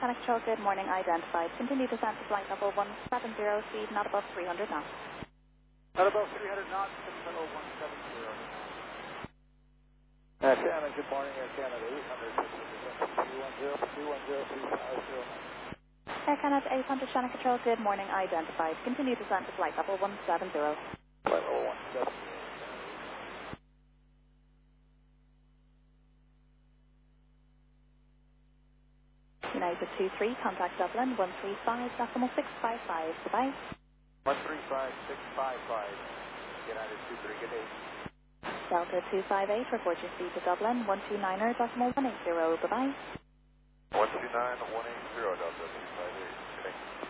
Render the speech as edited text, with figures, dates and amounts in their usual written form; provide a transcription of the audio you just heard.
Channel Control, good morning, identified. Continue descent to flight level 170, speed not above 300 knots. Not above 300 knots, control 170. Canada, good morning, Air Canada 800, 310, 350. Air Canada 800 Channel Control, good morning, identified. Continue descent to flight level 170. Flight level 170. United 23, contact Dublin 135, decimal 655. Goodbye. 135,655. United 23, good day. Delta 258, report your speed to Dublin 129er, decimal 180. Goodbye. 129, 180, Delta 258.